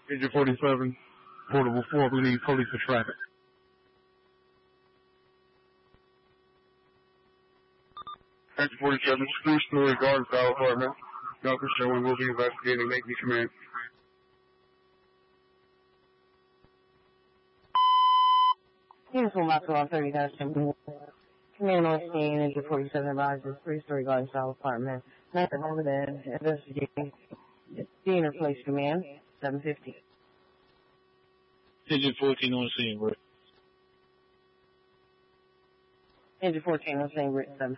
Engine 47, portable 4, we need police and traffic. Engine 47, 3-story garden style apartment. Dr. Sherwin will be investigating. Make me command. Uniform Maxwell 30,000. Command on scene, Engine 47 rises, 3-story garden style apartment. Nothing over there. Investigating. Deaner Police Command, 750. Engine 14 on scene, right? Engine 14 on scene, 750.